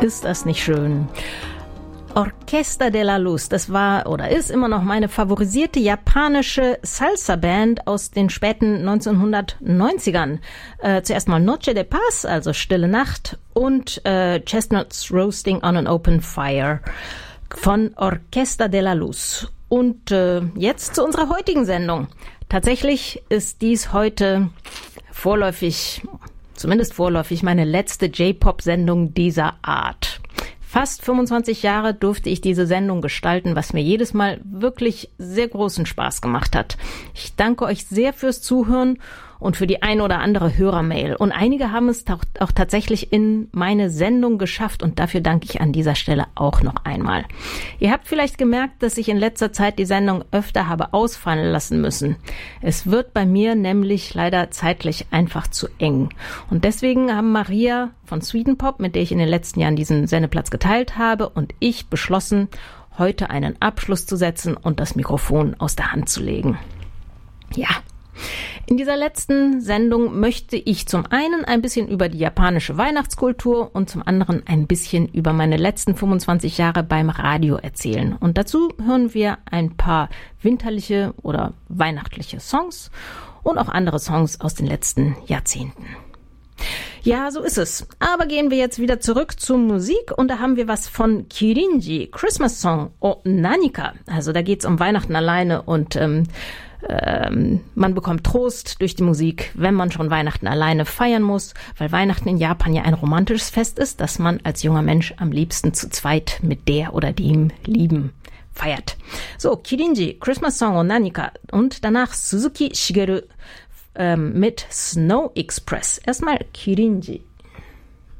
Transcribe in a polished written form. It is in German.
Ist das nicht schön? Orquesta de la Luz, das war oder ist immer noch meine favorisierte japanische Salsa-Band aus den späten 1990ern. Zuerst mal Noche de Paz, also Stille Nacht, und Chestnuts Roasting on an Open Fire von Orquesta de la Luz. Und jetzt zu unserer heutigen Sendung. Tatsächlich ist dies heute zumindest vorläufig, meine letzte J-Pop-Sendung dieser Art. Fast 25 Jahre durfte ich diese Sendung gestalten, was mir jedes Mal wirklich sehr großen Spaß gemacht hat. Ich danke euch sehr fürs Zuhören und für die ein oder andere Hörermail. Und einige haben es auch tatsächlich in meine Sendung geschafft und dafür danke ich an dieser Stelle auch noch einmal. Ihr habt vielleicht gemerkt, dass ich in letzter Zeit die Sendung öfter habe ausfallen lassen müssen. Es wird bei mir nämlich leider zeitlich einfach zu eng. Und deswegen haben Maria von Sweden Pop, mit der ich in den letzten Jahren diesen Sendeplatz geteilt habe, und ich beschlossen, heute einen Abschluss zu setzen und das Mikrofon aus der Hand zu legen. Ja. In dieser letzten Sendung möchte ich zum einen ein bisschen über die japanische Weihnachtskultur und zum anderen ein bisschen über meine letzten 25 Jahre beim Radio erzählen. Und dazu hören wir ein paar winterliche oder weihnachtliche Songs und auch andere Songs aus den letzten Jahrzehnten. Ja, so ist es. Aber gehen wir jetzt wieder zurück zur Musik und da haben wir was von Kirinji, Christmas Song O Nanika. Also da geht's um Weihnachten alleine und man bekommt Trost durch die Musik, wenn man schon Weihnachten alleine feiern muss, weil Weihnachten in Japan ja ein romantisches Fest ist, das man als junger Mensch am liebsten zu zweit mit der oder dem Lieben feiert. So, Kirinji, Christmas Song O Nanika und danach Suzuki Shigeru mit Snow Express. Erstmal Kirinji.